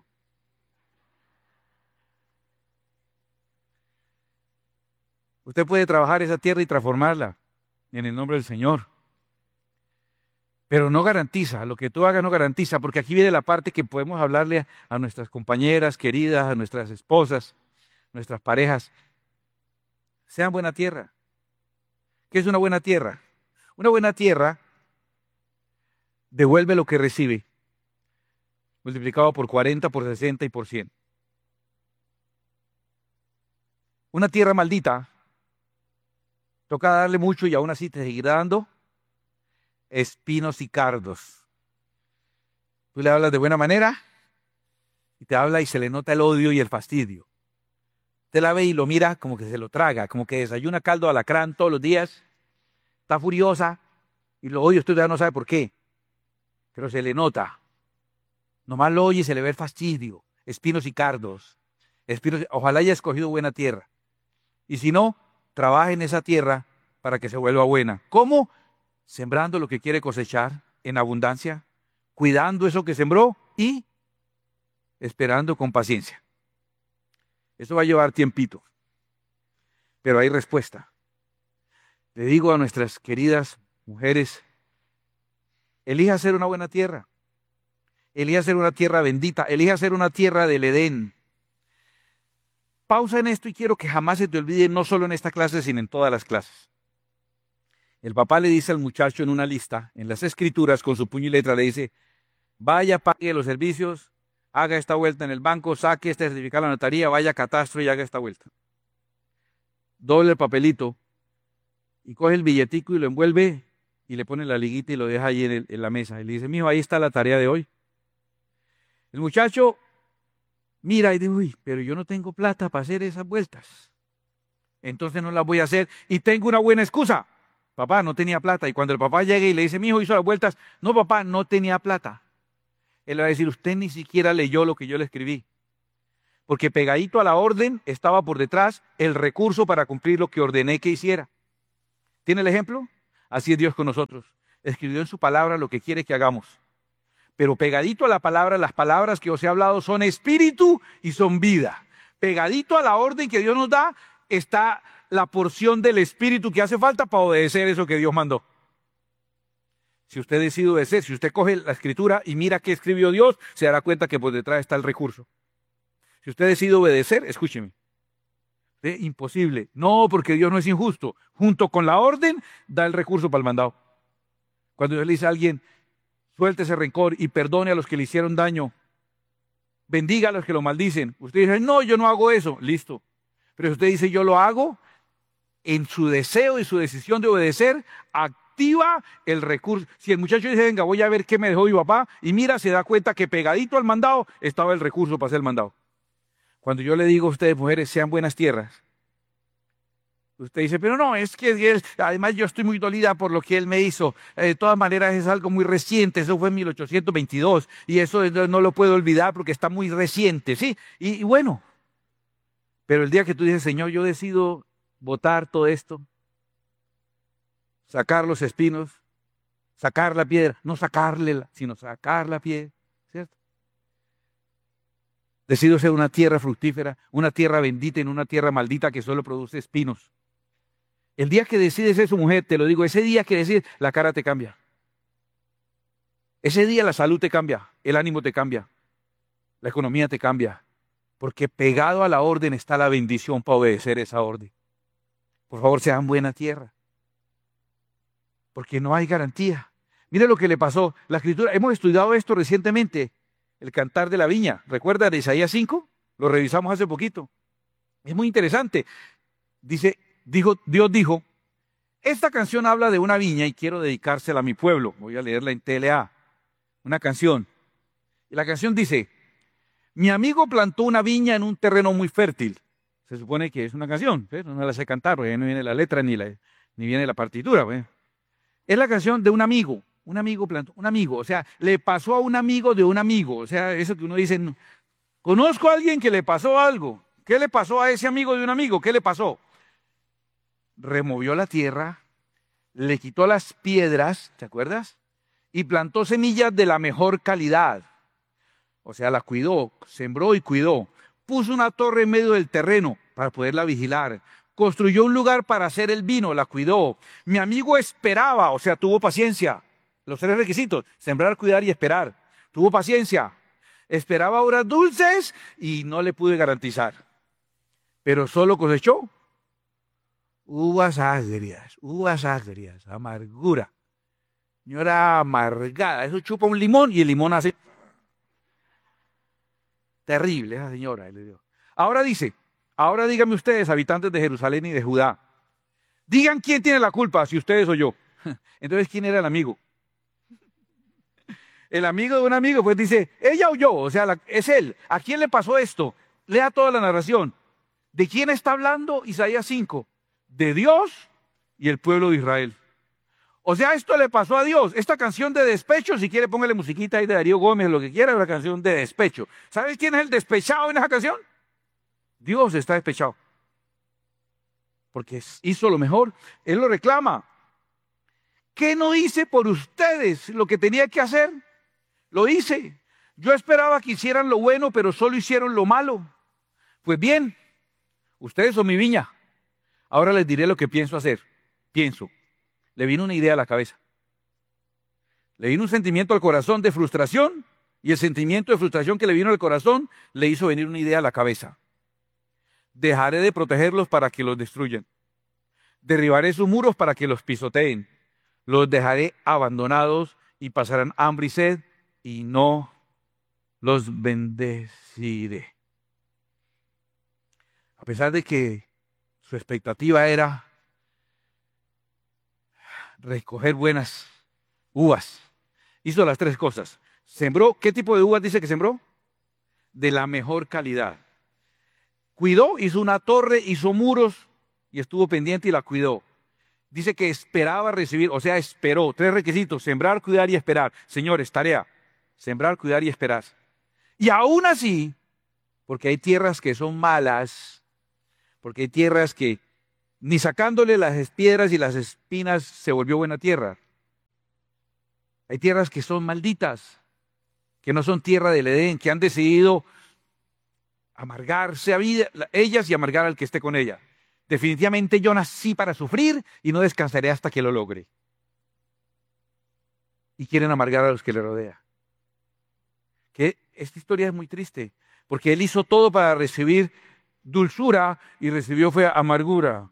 Usted puede trabajar esa tierra y transformarla en el nombre del Señor. Pero no garantiza, lo que tú hagas no garantiza, porque aquí viene la parte que podemos hablarle a, a nuestras compañeras queridas, a nuestras esposas, nuestras parejas. Sean buena tierra. ¿Qué es una buena tierra? Una buena tierra devuelve lo que recibe, multiplicado por cuarenta, por sesenta y por cien. Una tierra maldita, toca darle mucho y aún así te seguirá dando espinos y cardos. Tú le hablas de buena manera y te habla y se le nota el odio y el fastidio. Usted la ve y lo mira como que se lo traga, como que desayuna caldo de alacrán todos los días, está furiosa y lo oye, usted ya no sabe por qué, pero se le nota. Nomás lo oye y se le ve el fastidio, espinos y cardos. Espinos, ojalá haya escogido buena tierra. Y si no, trabaje en esa tierra para que se vuelva buena. ¿Cómo? Sembrando lo que quiere cosechar en abundancia, cuidando eso que sembró y esperando con paciencia. Eso va a llevar tiempito, pero hay respuesta. Le digo a nuestras queridas mujeres, elija ser una buena tierra, elija ser una tierra bendita, elija ser una tierra del Edén. Pausa en esto y quiero que jamás se te olvide, no solo en esta clase, sino en todas las clases. El papá le dice al muchacho en una lista, en las escrituras, con su puño y letra, le dice, vaya, pague los servicios, haga esta vuelta en el banco, saque este certificado a la notaría, vaya a catastro y haga esta vuelta. Doble el papelito y coge el billetico y lo envuelve y le pone la liguita y lo deja ahí en, el, en la mesa. Y le dice, mijo, ahí está la tarea de hoy. El muchacho mira y dice, uy, pero yo no tengo plata para hacer esas vueltas. Entonces no las voy a hacer y tengo una buena excusa. Papá, no tenía plata. Y cuando el papá llega y le dice, mi hijo hizo las vueltas, no, papá, no tenía plata. Él va a decir, usted ni siquiera leyó lo que yo le escribí. Porque pegadito a la orden estaba por detrás el recurso para cumplir lo que ordené que hiciera. ¿Tiene el ejemplo? Así es Dios con nosotros. Escribió en su palabra lo que quiere que hagamos. Pero pegadito a la palabra, las palabras que os he hablado son espíritu y son vida. Pegadito a la orden que Dios nos da está la porción del espíritu que hace falta para obedecer eso que Dios mandó. Si usted decide obedecer, si usted coge la escritura y mira qué escribió Dios, se dará cuenta que por detrás está el recurso. Si usted decide obedecer, escúcheme. ¿Eh? Imposible. No, porque Dios no es injusto. Junto con la orden, da el recurso para el mandado. Cuando Dios le dice a alguien, suelte ese rencor y perdone a los que le hicieron daño, bendiga a los que lo maldicen. Usted dice, no, yo no hago eso. Listo. Pero si usted dice, yo lo hago, en su deseo y su decisión de obedecer, activa el recurso. Si el muchacho dice, venga, voy a ver qué me dejó mi papá, y mira, se da cuenta que pegadito al mandado estaba el recurso para hacer el mandado. Cuando yo le digo a ustedes, mujeres, sean buenas tierras, usted dice, pero no, es que él, además yo estoy muy dolida por lo que él me hizo. Eh, de todas maneras es algo muy reciente, eso fue en mil ochocientos veintidós, y eso no lo puedo olvidar porque está muy reciente, ¿sí? Y, y bueno, pero el día que tú dices, Señor, yo decido botar todo esto, sacar los espinos, sacar la piedra, no sacarle, sino sacar la piedra, ¿cierto? Decido ser una tierra fructífera, una tierra bendita en una tierra maldita que solo produce espinos. El día que decides eso, mujer, te lo digo, ese día que decides, la cara te cambia. Ese día la salud te cambia, el ánimo te cambia, la economía te cambia, porque pegado a la orden está la bendición para obedecer esa orden. Por favor, sean buena tierra, porque no hay garantía. Mire lo que le pasó, la escritura, hemos estudiado esto recientemente, el cantar de la viña. ¿Recuerda de Isaías cinco? Lo revisamos hace poquito. Es muy interesante. Dice, dijo, Dios dijo, esta canción habla de una viña y quiero dedicársela a mi pueblo. Voy a leerla en T L A, una canción. Y la canción dice, mi amigo plantó una viña en un terreno muy fértil. Se supone que es una canción, ¿eh? No la sé cantar, porque no viene la letra ni, la, ni viene la partitura. ¿eh? Es la canción de un amigo. Un amigo plantó, un amigo, o sea, le pasó a un amigo de un amigo, o sea, eso que uno dice, no, conozco a alguien que le pasó algo. ¿Qué le pasó a ese amigo de un amigo? ¿Qué le pasó? Removió la tierra, le quitó las piedras, ¿te acuerdas? Y plantó semillas de la mejor calidad. O sea, la cuidó, sembró y cuidó. Puso una torre en medio del terreno para poderla vigilar. Construyó un lugar para hacer el vino, la cuidó. Mi amigo esperaba, o sea, tuvo paciencia. Los tres requisitos, sembrar, cuidar y esperar. Tuvo paciencia. Esperaba horas dulces y no le pude garantizar. Pero solo cosechó uvas agrias, uvas agrias, amargura. Señora amargada, eso chupa un limón y el limón hace... Terrible esa señora. Ahora dice, ahora díganme ustedes, habitantes de Jerusalén y de Judá, digan quién tiene la culpa, si ustedes o yo. Entonces, ¿quién era el amigo? El amigo de un amigo, pues dice, ella o yo, o sea, la, es él. ¿A quién le pasó esto? Lea toda la narración. ¿De quién está hablando Isaías cinco? De Dios y el pueblo de Israel. O sea, esto le pasó a Dios. Esta canción de despecho, si quiere póngale musiquita ahí de Darío Gómez, lo que quiera, es una canción de despecho. ¿Sabes quién es el despechado en esa canción? Dios está despechado. Porque hizo lo mejor, Él lo reclama. ¿Qué no hice por ustedes lo que tenía que hacer? Lo hice. Yo esperaba que hicieran lo bueno, pero solo hicieron lo malo. Pues bien, ustedes son mi viña. Ahora les diré lo que pienso hacer. Pienso. Le vino una idea a la cabeza. Le vino un sentimiento al corazón de frustración, y el sentimiento de frustración que le vino al corazón le hizo venir una idea a la cabeza. Dejaré de protegerlos para que los destruyan. Derribaré sus muros para que los pisoteen. Los dejaré abandonados y pasarán hambre y sed, y no los bendeciré. A pesar de que su expectativa era recoger buenas uvas, hizo las tres cosas. Sembró, ¿qué tipo de uvas dice que sembró? De la mejor calidad. Cuidó, hizo una torre, hizo muros y estuvo pendiente y la cuidó. Dice que esperaba recibir, o sea, esperó. Tres requisitos, sembrar, cuidar y esperar. Señores, tarea, sembrar, cuidar y esperar. Y aún así, porque hay tierras que son malas, porque hay tierras que ni sacándole las piedras y las espinas se volvió buena tierra. Hay tierras que son malditas, que no son tierra del Edén, que han decidido amargarse a vida, ellas y amargar al que esté con ella. Definitivamente yo nací para sufrir y no descansaré hasta que lo logre. Y quieren amargar a los que le rodean. Que esta historia es muy triste, porque él hizo todo para recibir dulzura y recibió fue amargura.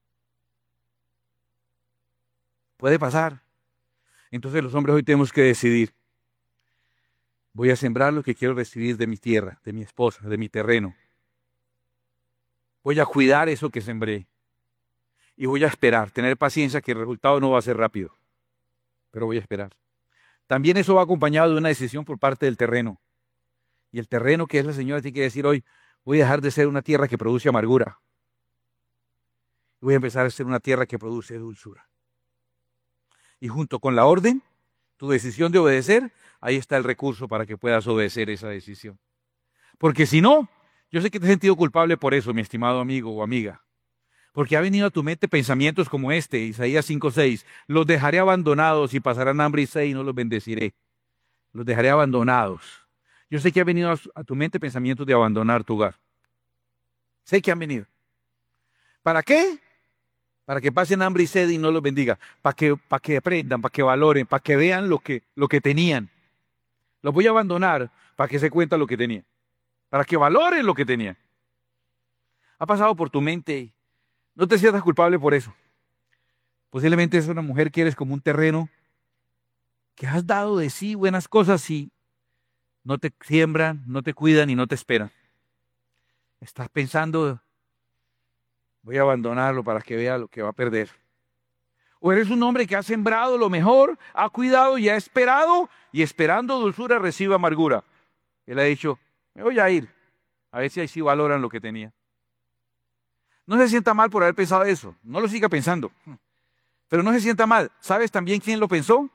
Puede pasar. Entonces los hombres hoy tenemos que decidir. Voy a sembrar lo que quiero recibir de mi tierra, de mi esposa, de mi terreno. Voy a cuidar eso que sembré. Y voy a esperar, tener paciencia, que el resultado no va a ser rápido. Pero voy a esperar. También eso va acompañado de una decisión por parte del terreno. Y el terreno que es la señora tiene que decir hoy, voy a dejar de ser una tierra que produce amargura. Voy a empezar a ser una tierra que produce dulzura. Y junto con la orden, tu decisión de obedecer, ahí está el recurso para que puedas obedecer esa decisión. Porque si no, yo sé que te has sentido culpable por eso, mi estimado amigo o amiga. Porque ha venido a tu mente pensamientos como este, Isaías cinco seis. Los dejaré abandonados y pasarán hambre y sed y no los bendeciré. Los dejaré abandonados. Yo sé que ha venido a tu mente pensamientos de abandonar tu hogar. Sé que han venido. ¿Para qué? Para que pasen hambre y sed y no los bendiga. Para que, para que aprendan, para que valoren, para que vean lo que, lo que tenían. Los voy a abandonar para que se cuenta lo que tenían. Para que valoren lo que tenían. Ha pasado por tu mente. No te sientas culpable por eso. Posiblemente es una mujer que eres como un terreno que has dado de sí buenas cosas y no te siembran, no te cuidan y no te esperan. Estás pensando, voy a abandonarlo para que vea lo que va a perder. O eres un hombre que ha sembrado lo mejor, ha cuidado y ha esperado, y esperando dulzura recibe amargura. Él ha dicho, me voy a ir, a ver si ahí sí valoran lo que tenía. No se sienta mal por haber pensado eso, no lo siga pensando. Pero no se sienta mal. ¿Sabes también quién lo pensó?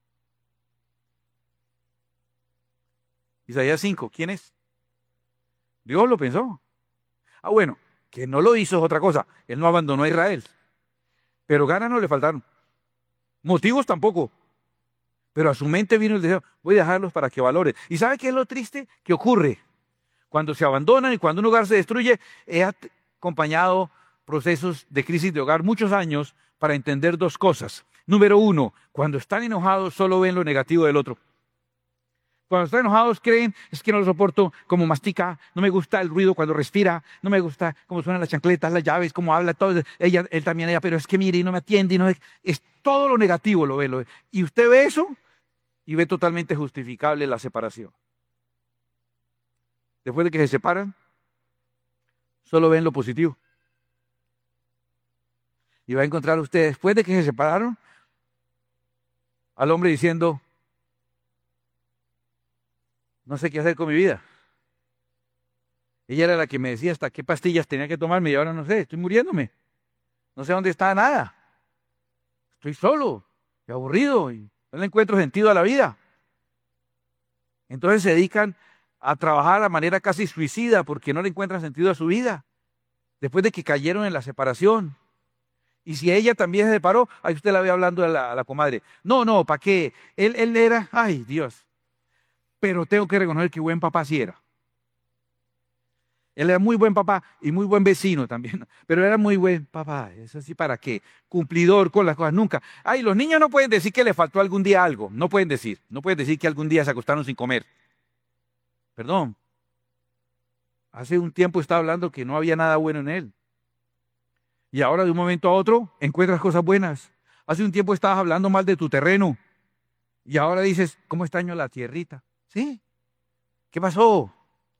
Isaías cinco, ¿quién es? Dios lo pensó. Ah, bueno, que no lo hizo es otra cosa. Él no abandonó a Israel. Pero ganas no le faltaron. Motivos tampoco. Pero a su mente vino el deseo, voy a dejarlos para que valoren. ¿Y sabe qué es lo triste que ocurre? Cuando se abandonan y cuando un hogar se destruye, he acompañado procesos de crisis de hogar muchos años para entender dos cosas. Número uno, cuando están enojados solo ven lo negativo del otro. Cuando están enojados creen, es que no lo soporto, como mastica, no me gusta el ruido cuando respira, no me gusta cómo suenan las chancletas, las llaves, cómo habla, todo. Ella, él también, ella, pero es que mire y no me atiende, y no es, es todo lo negativo lo ve, lo ve. Y usted ve eso y ve totalmente justificable la separación. Después de que se separan, solo ven lo positivo. Y va a encontrar usted, después de que se separaron, al hombre diciendo, no sé qué hacer con mi vida. Ella era la que me decía hasta qué pastillas tenía que tomarme y ahora no sé, estoy muriéndome. No sé dónde está nada. Estoy solo y aburrido y no le encuentro sentido a la vida. Entonces se dedican a trabajar de manera casi suicida porque no le encuentran sentido a su vida. Después de que cayeron en la separación. Y si ella también se separó, ahí usted la ve hablando a la, a la comadre. No, no, ¿para qué? Él, él era, ay Dios. Pero tengo que reconocer que buen papá sí era. Él era muy buen papá y muy buen vecino también. Pero era muy buen papá. Eso sí, ¿para qué? Cumplidor con las cosas. Nunca. Ay, los niños no pueden decir que le faltó algún día algo. No pueden decir. No pueden decir que algún día se acostaron sin comer. Perdón. Hace un tiempo estaba hablando que no había nada bueno en él. Y ahora de un momento a otro encuentras cosas buenas. Hace un tiempo estabas hablando mal de tu terreno. Y ahora dices, ¿cómo extraño la tierrita? ¿Sí? ¿Qué pasó?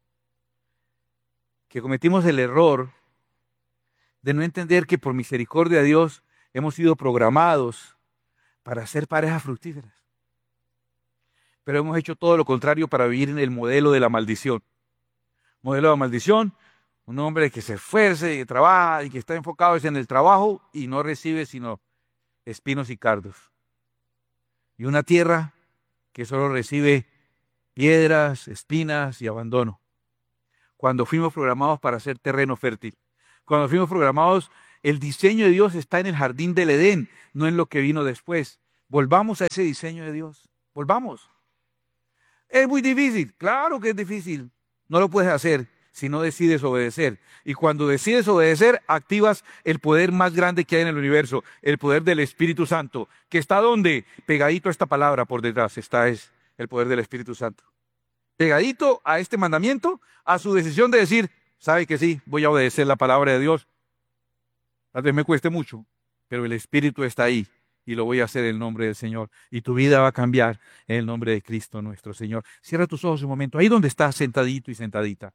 Que cometimos el error de no entender que por misericordia de Dios hemos sido programados para ser parejas fructíferas. Pero hemos hecho todo lo contrario para vivir en el modelo de la maldición. Modelo de la maldición, un hombre que se esfuerce, que trabaja y que está enfocado en el trabajo y no recibe sino espinos y cardos. Y una tierra que solo recibe piedras, espinas y abandono. cuando fuimos programados para ser terreno fértil. Cuando fuimos programados, el diseño de Dios está en el jardín del Edén, no en lo que vino después. Volvamos a ese diseño de Dios. Volvamos. Es muy difícil. Claro que es difícil. No lo puedes hacer si no decides obedecer. Y cuando decides obedecer, activas el poder más grande que hay en el universo, el poder del Espíritu Santo, que está donde, pegadito a esta palabra por detrás, está es el poder del Espíritu Santo. Pegadito a este mandamiento, a su decisión de decir, sabe que sí, voy a obedecer la palabra de Dios. Tal vez me cueste mucho, pero el Espíritu está ahí y lo voy a hacer en el nombre del Señor. Y tu vida va a cambiar en el nombre de Cristo nuestro Señor. Cierra tus ojos un momento, ahí donde estás sentadito y sentadita.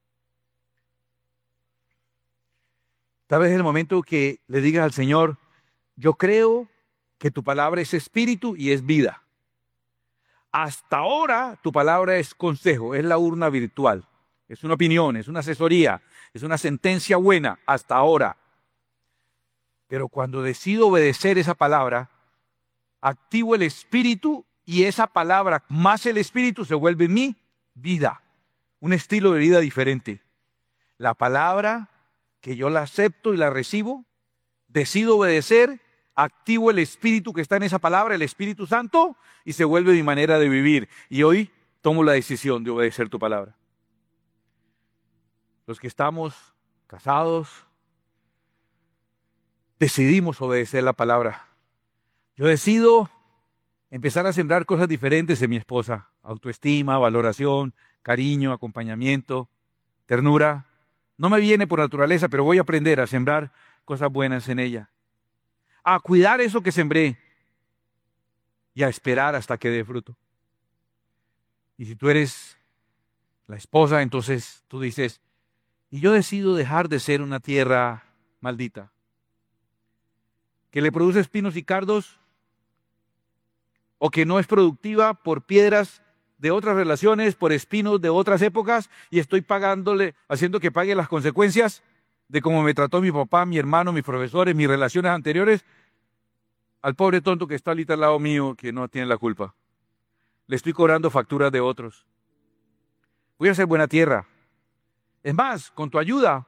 Tal vez es el momento que le digas al Señor, yo creo que tu palabra es espíritu y es vida. Hasta ahora tu palabra es consejo, es la urna virtual, es una opinión, es una asesoría, es una sentencia buena hasta ahora. Pero cuando decido obedecer esa palabra, activo el espíritu y esa palabra más el espíritu se vuelve en mí vida, un estilo de vida diferente. La palabra que yo la acepto y la recibo, decido obedecer, activo el espíritu que está en esa palabra, el Espíritu Santo, y se vuelve mi manera de vivir. Y hoy tomo la decisión de obedecer tu palabra. Los que estamos casados, decidimos obedecer la palabra. Yo decido empezar a sembrar cosas diferentes en mi esposa. Autoestima, valoración, cariño, acompañamiento, ternura. No me viene por naturaleza, pero voy a aprender a sembrar cosas buenas en ella. A cuidar eso que sembré y a esperar hasta que dé fruto. Y si tú eres la esposa, entonces tú dices, y yo decido dejar de ser una tierra maldita, que le produce espinos y cardos, o que no es productiva por piedras de otras relaciones, por espinos de otras épocas, y estoy pagándole, haciendo que pague las consecuencias de cómo me trató mi papá, mi hermano, mis profesores, mis relaciones anteriores, al pobre tonto que está ahorita al lado mío, que no tiene la culpa. Le estoy cobrando facturas de otros. Voy a ser buena tierra. Es más, con tu ayuda,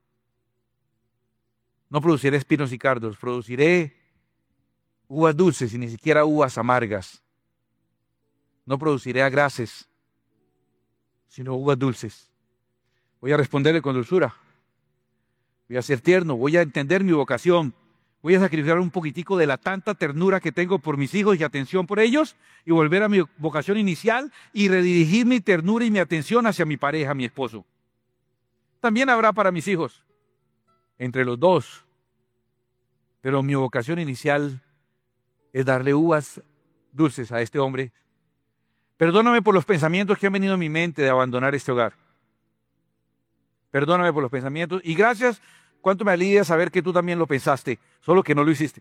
no produciré espinos y cardos, produciré uvas dulces y ni siquiera uvas amargas. No produciré agraces, sino uvas dulces. Voy a responderle con dulzura. Voy a ser tierno, voy a entender mi vocación. Voy a sacrificar un poquitico de la tanta ternura que tengo por mis hijos y atención por ellos y volver a mi vocación inicial y redirigir mi ternura y mi atención hacia mi pareja, mi esposo. También habrá para mis hijos, entre los dos. Pero mi vocación inicial es darle uvas dulces a este hombre. Perdóname por los pensamientos que han venido a mi mente de abandonar este hogar. Perdóname por los pensamientos y gracias, cuánto me alivia saber que tú también lo pensaste, solo que no lo hiciste.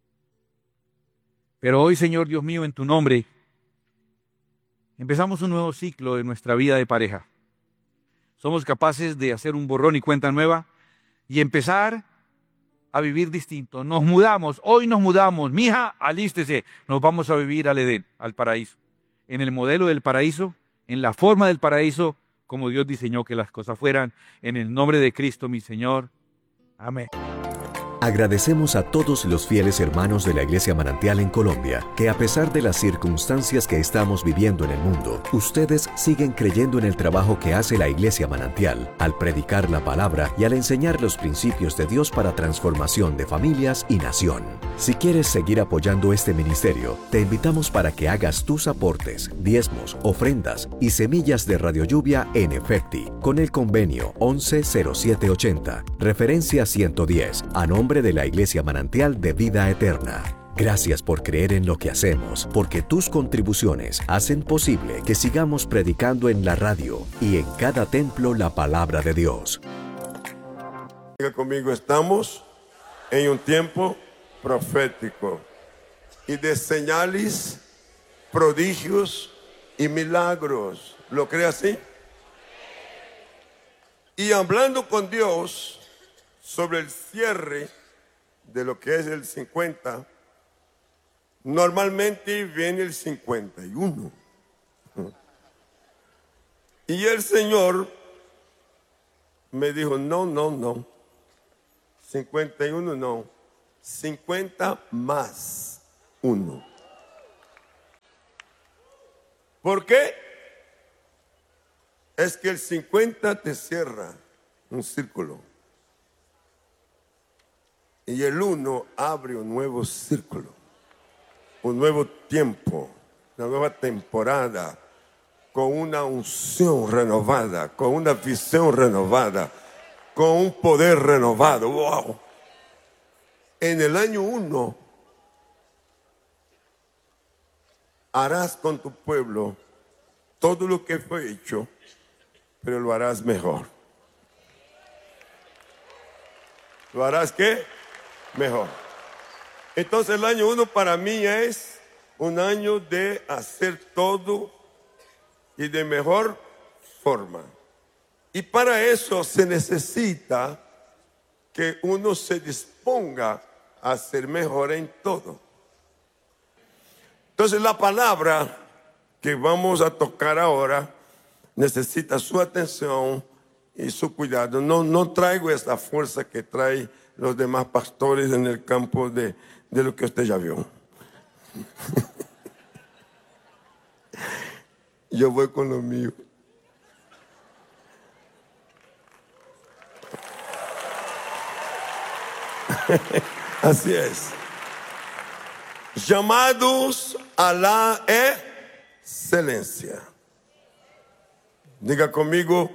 Pero hoy, Señor Dios mío, en tu nombre, empezamos un nuevo ciclo de nuestra vida de pareja. Somos capaces de hacer un borrón y cuenta nueva y empezar a vivir distinto. Nos mudamos, hoy nos mudamos. Mija, alístese, nos vamos a vivir al Edén, al paraíso. En el modelo del paraíso, en la forma del paraíso, como Dios diseñó que las cosas fueran. En el nombre de Cristo, mi Señor. Amén. Agradecemos a todos los fieles hermanos de la Iglesia Manantial en Colombia, que a pesar de las circunstancias que estamos viviendo en el mundo, ustedes siguen creyendo en el trabajo que hace la Iglesia Manantial, al predicar la palabra y al enseñar los principios de Dios para transformación de familias y nación. Si quieres seguir apoyando este ministerio, te invitamos para que hagas tus aportes, diezmos, ofrendas y semillas de Radio Lluvia en Efecti, con el convenio once cero siete ochenta, referencia ciento diez, a nombre de la Iglesia Manantial de Vida Eterna. Gracias por creer en lo que hacemos, porque tus contribuciones hacen posible que sigamos predicando en la radio y en cada templo la palabra de Dios. Diga conmigo, estamos en un tiempo profético y de señales, prodigios y milagros. ¿Lo cree así? Y hablando con Dios sobre el cierre de lo que es el cincuenta, normalmente viene el cincuenta y uno. Y el Señor me dijo, no, no, no. cincuenta y uno no. cincuenta más uno. ¿Por qué? Es que el cincuenta te cierra un círculo. Y el uno abre un nuevo círculo. Un nuevo tiempo. Una nueva temporada. Con una unción renovada. Con una visión renovada. Con un poder renovado. ¡Wow! En el año uno harás con tu pueblo todo lo que fue hecho, pero lo harás mejor. ¿Lo harás qué? Mejor. Entonces el año uno para mí es un año de hacer todo y de mejor forma. Y para eso se necesita que uno se disponga a ser mejor en todo. Entonces la palabra que vamos a tocar ahora necesita su atención y su cuidado. No, no traigo esa fuerza que traen los demás pastores en el campo de, de lo que usted ya vio. Yo voy con lo mío. Así es. Llamados a la excelencia. Diga conmigo,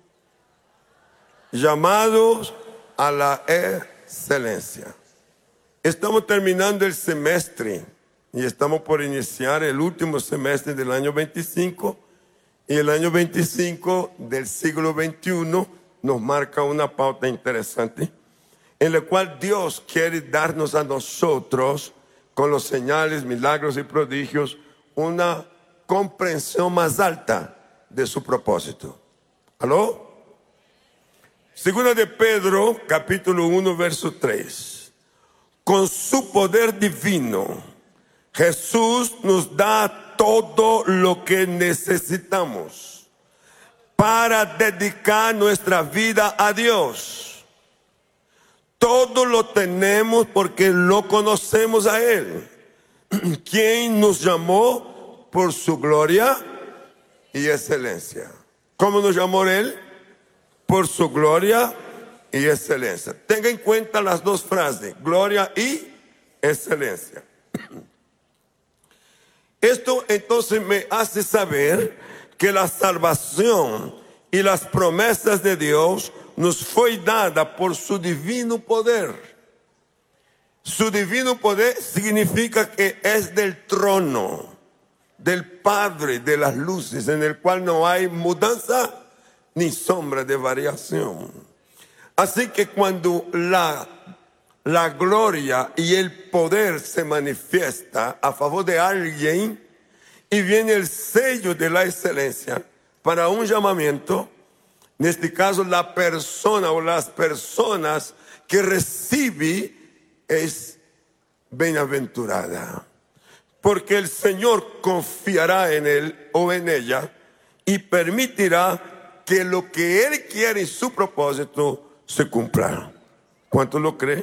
llamados a la excelencia. Estamos terminando el semestre y estamos por iniciar el último semestre del año veinticinco. Y el año veinticinco del siglo veintiuno nos marca una pauta interesante, en la cual Dios quiere darnos a nosotros, con los señales, milagros y prodigios, una comprensión más alta de su propósito. ¿Aló? Segunda de Pedro, capítulo uno, verso tres. Con su poder divino, Jesús nos da todo lo que necesitamos para dedicar nuestra vida a Dios. Todo lo tenemos porque lo conocemos a Él, quien nos llamó por su gloria y excelencia. ¿Cómo nos llamó Él? Por su gloria y excelencia. Tenga en cuenta las dos frases, gloria y excelencia. Esto entonces me hace saber que la salvación y las promesas de Dios nos fue dada por su divino poder. Su divino poder significa que es del trono, del Padre de las luces, en el cual no hay mudanza ni sombra de variación. Así que cuando la, la gloria y el poder se manifiesta a favor de alguien y viene el sello de la excelencia para un llamamiento, en este caso la persona o las personas que recibe es bienaventurada, porque el Señor confiará en él o en ella y permitirá que lo que Él quiere en su propósito se cumpla. ¿Cuánto lo cree?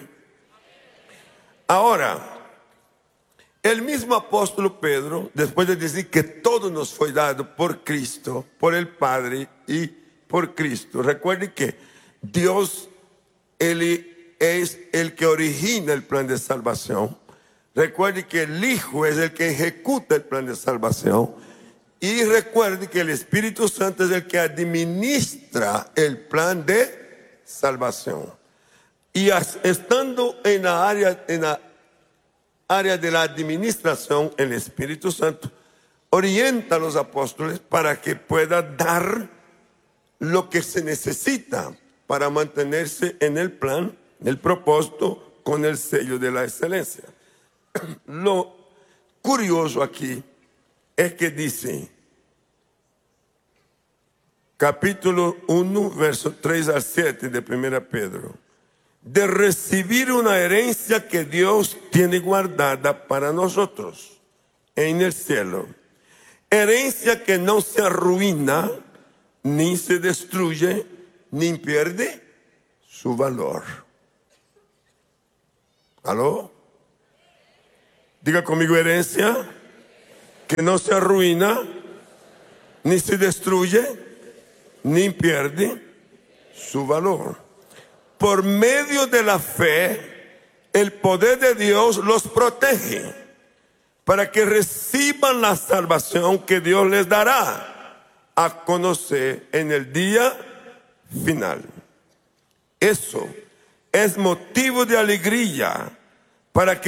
Ahora, el mismo apóstol Pedro, después de decir que todo nos fue dado por Cristo, por el Padre y por Cristo, recuerde que Dios, Él es el que origina el plan de salvación. Recuerde que el Hijo es el que ejecuta el plan de salvación. Y recuerde que el Espíritu Santo es el que administra el plan de salvación. Y estando en la área, en la área de la administración, el Espíritu Santo orienta a los apóstoles para que pueda dar lo que se necesita para mantenerse en el plan, en el propósito, con el sello de la excelencia. Lo curioso aquí es que dice, capítulo uno, verso tres al siete de primera Pedro, de recibir una herencia que Dios tiene guardada para nosotros en el cielo. Herencia que no se arruina, ni se destruye, ni pierde su valor. ¿Aló? Diga conmigo: herencia que no se arruina, ni se destruye, ni pierde su valor. Por medio de la fe, el poder de Dios los protege para que reciban la salvación que Dios les dará a conocer en el día final. Eso es motivo de alegría para que